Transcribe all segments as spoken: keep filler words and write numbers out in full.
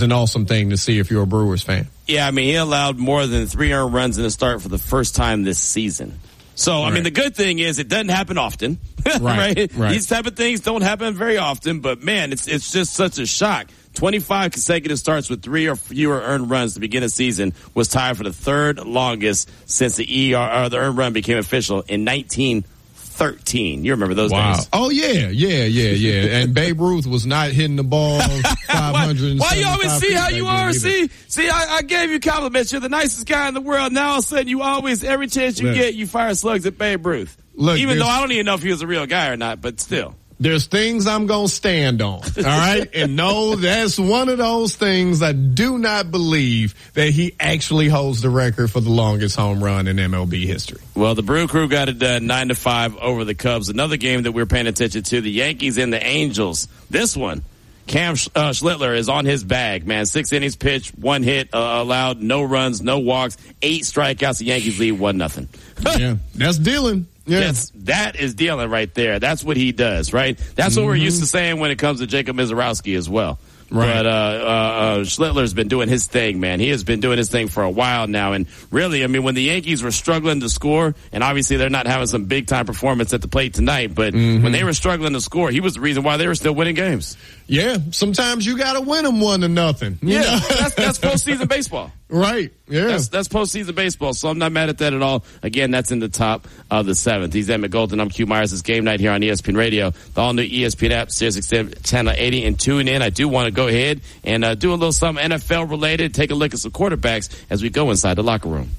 an awesome thing to see if you're a Brewers fan. Yeah, I mean, he allowed more than three earned runs in a start for the first time this season. So, I right. mean, the good thing is it doesn't happen often, right, right? right? These type of things don't happen very often, but man, it's it's just such a shock. twenty-five consecutive starts with three or fewer earned runs to begin a season was tied for the third longest since the E R, or the earned run became official in nineteen thirteen. You remember those wow. days? Oh, yeah, yeah, yeah, yeah. And Babe Ruth was not hitting the ball five hundred. Why, why you always see how you are? See, see, I, I gave you compliments. You're the nicest guy in the world. Now all of a sudden you always, every chance you Look. get, you fire slugs at Babe Ruth. Look, even though I don't even know if he was a real guy or not, but still. There's things I'm going to stand on, all right? And no, that's one of those things I do not believe that he actually holds the record for the longest home run in M L B history. Well, the Brew Crew got it done nine to five over the Cubs. Another game that we're paying attention to, the Yankees and the Angels. This one, Cam uh, Schlittler is on his bag, man. Six innings pitched, one hit uh, allowed, no runs, no walks, eight strikeouts. The Yankees lead one nothing. Yeah, that's dealing. Yeah. That's, that is dealing right there. That's what he does, right? That's what mm-hmm. we're used to saying when it comes to Jacob Mizorowski as well. Right. But uh, uh, uh, Schlittler's been doing his thing, man. He has been doing his thing for a while now. And really, I mean, when the Yankees were struggling to score, and obviously they're not having some big-time performance at the plate tonight, but mm-hmm. when they were struggling to score, he was the reason why they were still winning games. Yeah, sometimes you got to win them one to nothing. Yeah, that's, that's postseason baseball. Right, yeah. That's, that's postseason baseball, so I'm not mad at that at all. Again, that's in the top of the seventh. He's Emmett Golden. I'm Q Myers. It's Game Night here on E S P N Radio, the all-new E S P N app, Sirius X M Channel eighty, and tune in. I do want to go ahead and uh, do a little something N F L-related, take a look at some quarterbacks as we go inside the locker room.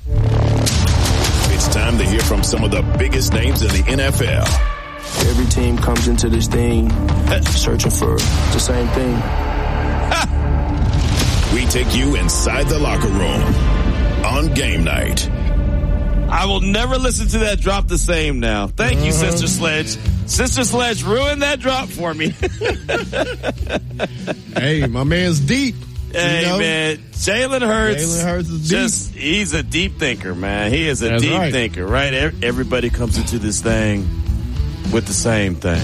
It's time to hear from some of the biggest names in the N F L. Every team comes into this thing searching for the same thing. We take you inside the locker room on Game Night. I will never listen to that drop the same now. Thank uh-huh. you, Sister Sledge. Sister Sledge ruined that drop for me. Hey, my man's deep. Hey, you know? Man. Jalen Hurts. Jalen Hurts is deep. Just, he's a deep thinker, man. He is a That's deep right. thinker, right? Everybody comes into this thing with the same thing.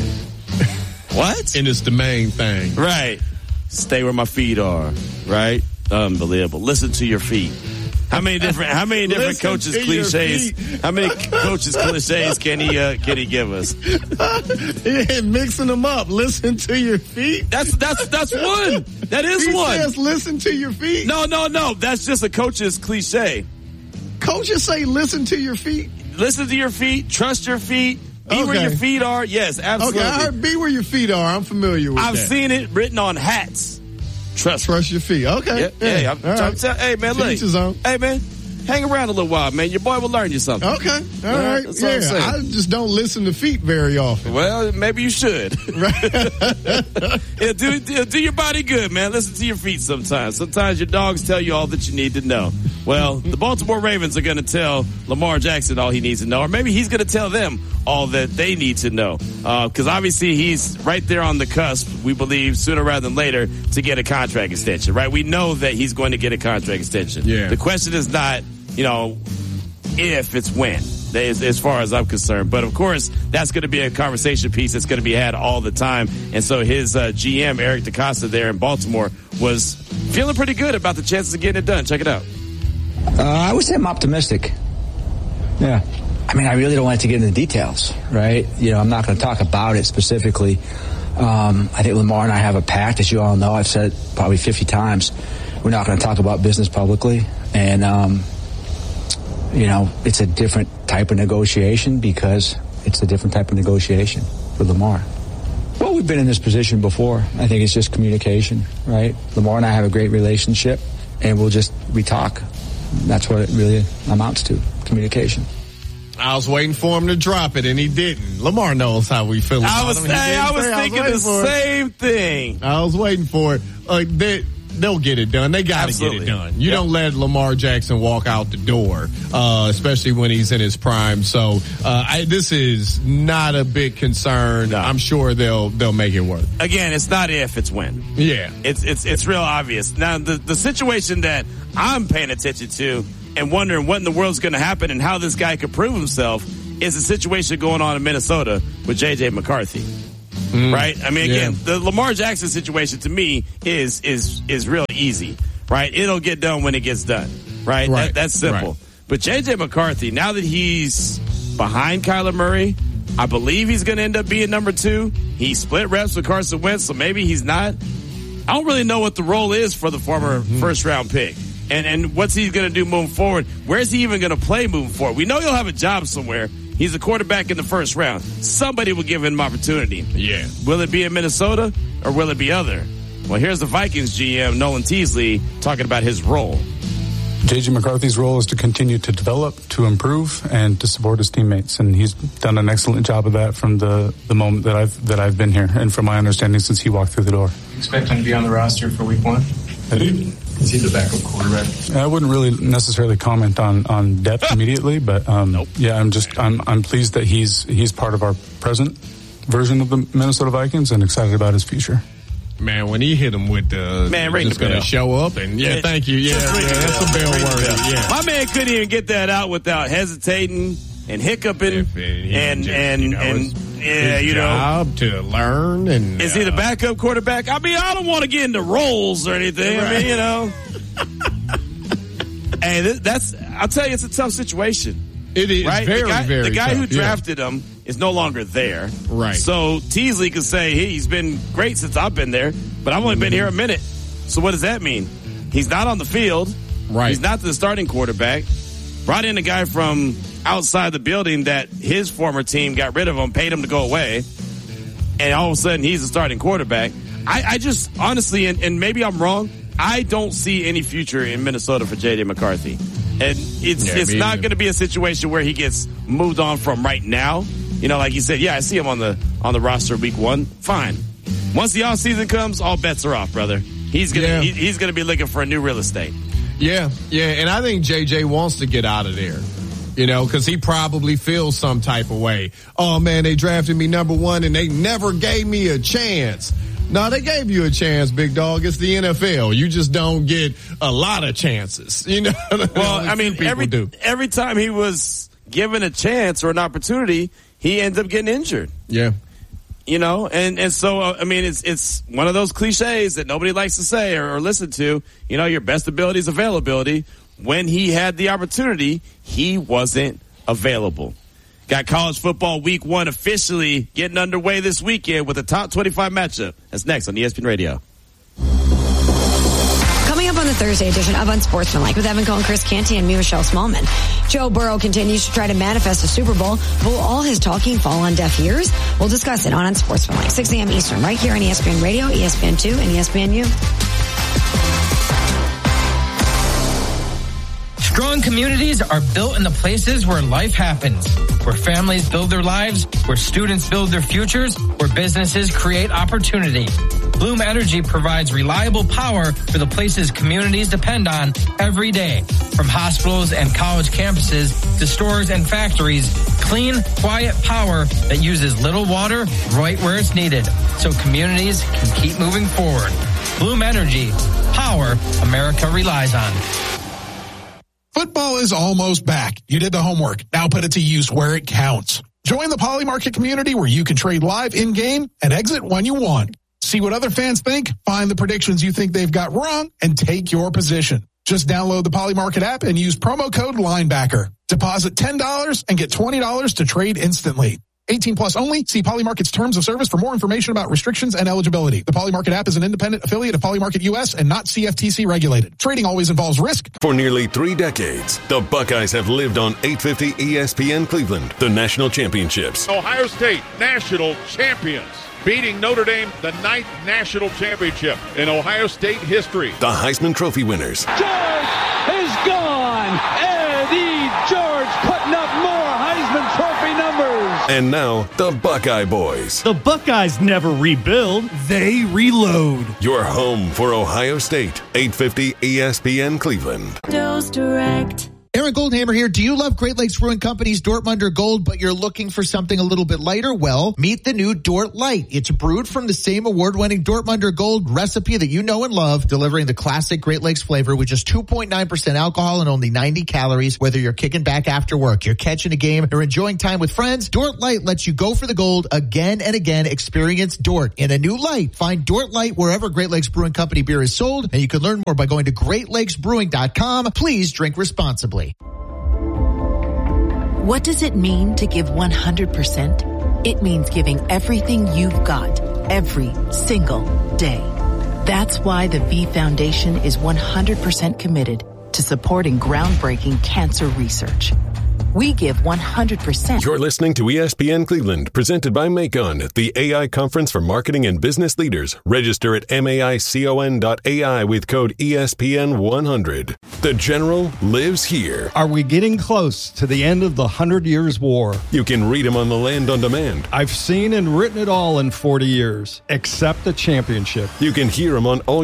What? And it's the main thing. Right. Stay where my feet are, right? Unbelievable. Listen to your feet. How many different, how many different coaches cliches, how many coaches cliches can he, uh, can he give us? Yeah, mixing them up. Listen to your feet. That's, that's, that's one. That is he one. Says listen to your feet. No, no, no. That's just a coach's cliche. Coaches say listen to your feet. Listen to your feet. Trust your feet. Be okay. where your feet are. Yes, absolutely. Okay, I heard be where your feet are. I'm familiar with I've that. I've seen it written on hats. Trust Trust your feet. Okay. Yeah, yeah. Hey, I'm, right. I'm tell, hey man, look. Hey, man. Hang around a little while, man. Your boy will learn you something. Okay. All right. That's yeah. I just don't listen to feet very often. Well, maybe you should. Right. yeah, do, do your body good, man. Listen to your feet sometimes. Sometimes your dogs tell you all that you need to know. Well, the Baltimore Ravens are going to tell Lamar Jackson all he needs to know, or maybe he's going to tell them all that they need to know. Because uh, obviously he's right there on the cusp, we believe, sooner rather than later, to get a contract extension, right? We know that he's going to get a contract extension. Yeah. The question is not, you know, if, it's when, as, as far as I'm concerned. But, of course, that's going to be a conversation piece that's going to be had all the time. And so his uh, G M, Eric DeCosta, there in Baltimore, was feeling pretty good about the chances of getting it done. Check it out. Uh, I would say I'm optimistic. Yeah. I mean, I really don't like to get into the details, right? You know, I'm not going to talk about it specifically. Um, I think Lamar and I have a pact, as you all know. I've said it probably fifty times. We're not going to talk about business publicly. And, um, you know, it's a different type of negotiation because it's a different type of negotiation for Lamar. Well, we've been in this position before. I think it's just communication, right? Lamar and I have a great relationship, and we'll just, we talk. That's what it really amounts to, communication. I was waiting for him to drop it, and he didn't. Lamar knows how we feel about I was, him. Hey, I was thinking I was the same thing. I was waiting for it. Like, they, they'll get it done. They got to get it done. You yep. don't let Lamar Jackson walk out the door, uh, especially when he's in his prime. So uh, I, this is not a big concern. No. I'm sure they'll they'll make it work. Again, it's not if, it's when. Yeah, it's it's it's real obvious. Now, the the situation that I'm paying attention to and wondering what in the world's going to happen and how this guy could prove himself is a situation going on in Minnesota with J J McCarthy. mm. right? I mean, again, yeah. the Lamar Jackson situation to me is is is real easy, right? It'll get done when it gets done, right? right. That, that's simple. Right. But J J McCarthy, now that he's behind Kyler Murray, I believe he's going to end up being number two. He split reps with Carson Wentz, so maybe he's not. I don't really know what the role is for the former mm-hmm. first-round pick. And and what's he going to do moving forward? Where's he even going to play moving forward? We know he'll have a job somewhere. He's a quarterback in the first round. Somebody will give him an opportunity. Yeah. Will it be in Minnesota or will it be other? Well, here's the Vikings G M, Nolan Teasley, talking about his role. J J McCarthy's role is to continue to develop, to improve, and to support his teammates. And he's done an excellent job of that from the, the moment that I've that I've been here, and from my understanding since he walked through the door. You expect him to be on the roster for week one? I do. Is he the backup quarterback? I wouldn't really necessarily comment on, on depth immediately, but um, nope. yeah, I'm just I'm I'm pleased that he's he's part of our present version of the Minnesota Vikings, and excited about his future. Man, when he hit him with the man, ring just the going to show up and yeah, thank you, yeah, yeah, that's a bell worthy. Yeah, my man couldn't even get that out without hesitating and hiccuping if it, and just, and you know, and yeah, his you know, job to learn. And is uh, he the backup quarterback? I mean, I don't want to get into roles or anything. Right. I mean, you know, hey, this, that's I'll tell you, it's a tough situation. It is right? very, the guy, very The guy tough. who drafted yeah. him is no longer there. Right. So Teasley could say, hey, he's been great since I've been there, but I've only been here a minute. So what does that mean? He's not on the field. Right. He's not the starting quarterback. Brought in a guy from outside the building that his former team got rid of him, paid him to go away, and all of a sudden he's the starting quarterback. I, I just, honestly, and, and maybe I'm wrong, I don't see any future in Minnesota for J J McCarthy. And it's yeah, it's not going to be a situation where he gets moved on from right now. You know, like you said, yeah, I see him on the on the roster week one. Fine. Once the off season comes, all bets are off, brother. He's gonna yeah. he, he's gonna be looking for a new real estate. Yeah, yeah, and I think J J wants to get out of there. You know, because he probably feels some type of way. Oh man, they drafted me number one and they never gave me a chance. No, they gave you a chance, big dog. It's the N F L. You just don't get a lot of chances. You know. Well, I mean, every do. every time he was given a chance or an opportunity, he ends up getting injured. Yeah. You know, and and so uh, I mean, it's it's one of those cliches that nobody likes to say or, or listen to. You know, your best ability is availability. When he had the opportunity, he wasn't available. Got college football week one officially getting underway this weekend with a top twenty-five matchup. That's next on E S P N Radio. Coming up on the Thursday edition of Unsportsmanlike with Evan Cohen, Chris Canty, and me, Michelle Smallman. Joe Burrow continues to try to manifest a Super Bowl. Will all his talking fall on deaf ears? We'll discuss it on Unsportsmanlike, six a.m. Eastern, right here on E S P N Radio, E S P N two, and E S P N U. Strong communities are built in the places where life happens, where families build their lives, where students build their futures, where businesses create opportunity. Bloom Energy provides reliable power for the places communities depend on every day. From hospitals and college campuses to stores and factories, clean, quiet power that uses little water right where it's needed so communities can keep moving forward. Bloom Energy, power America relies on. Football is almost back. You did the homework. Now put it to use where it counts. Join the Poly Market community where you can trade live in-game and exit when you want. See what other fans think, find the predictions you think they've got wrong, and take your position. Just download the Poly Market app and use promo code Linebacker. Deposit ten dollars and get twenty dollars to trade instantly. eighteen plus only. See Poly Market's terms of service for more information about restrictions and eligibility. The Poly Market app is an independent affiliate of Poly Market U S and not C F T C regulated. Trading always involves risk. For nearly three decades, the Buckeyes have lived on eight fifty E S P N Cleveland, the national championships. Ohio State, national champions, beating Notre Dame, the ninth national championship in Ohio State history. The Heisman Trophy winners. George is gone. Eddie George putting up more Heisman Trophy numbers. And now, the Buckeye Boys. The Buckeyes never rebuild, they reload. Your home for Ohio State, eight fifty E S P N Cleveland. Dose Direct. Aaron Goldhammer here. Do you love Great Lakes Brewing Company's Dortmunder Gold, but you're looking for something a little bit lighter? Well, meet the new Dort Light. It's brewed from the same award-winning Dortmunder Gold recipe that you know and love, delivering the classic Great Lakes flavor with just two point nine percent alcohol and only ninety calories. Whether you're kicking back after work, you're catching a game, or enjoying time with friends, Dort Light lets you go for the gold again and again. Experience Dort in a new light. Find Dort Light wherever Great Lakes Brewing Company beer is sold, and you can learn more by going to great lakes brewing dot com. Please drink responsibly. What does it mean to give one hundred percent? It means giving everything you've got, every single day. That's why the V Foundation is one hundred percent committed to supporting groundbreaking cancer research. We give one hundred percent. You're listening to E S P N Cleveland, presented by Macon, the A I conference for marketing and business leaders. Register at maicon dot A I with code E S P N one hundred. The General lives here. Are we getting close to the end of the Hundred Years' War? You can read him on the Land on Demand. I've seen and written it all in forty years, except the championship. You can hear him on all